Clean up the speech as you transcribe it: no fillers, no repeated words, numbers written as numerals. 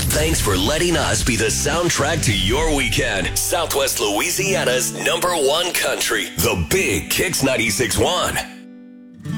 Thanks for letting us be the soundtrack to your weekend. Southwest Louisiana's #1 country, the Big Kicks 96.1.